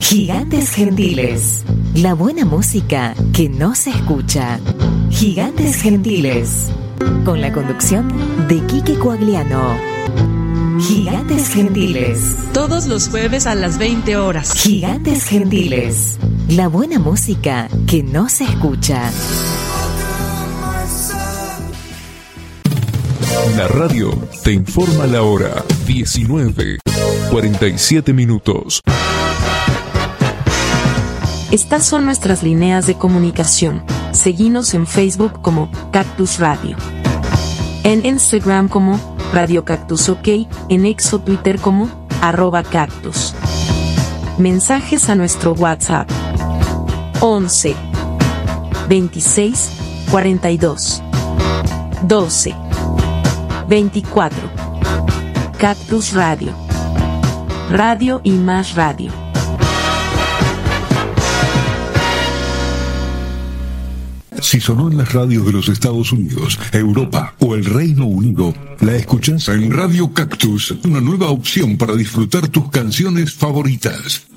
Gigantes Gentiles, la buena música que no se escucha. Gigantes Gentiles, con la conducción de Quique Coagliano. Gigantes Gentiles, todos los jueves a las 20 horas. Gigantes Gentiles, la buena música que no se escucha. La radio te informa la hora 19:47. Estas son nuestras líneas de comunicación. Seguinos en Facebook como Cactus Radio, en Instagram como Radio Cactus OK, en X o Twitter como @cactus. Mensajes a nuestro WhatsApp 11 26 42 12 24. Cactus Radio. Radio y más radio. Si sonó en las radios de los Estados Unidos, Europa o el Reino Unido, la escuchás en Radio Cactus, una nueva opción para disfrutar tus canciones favoritas.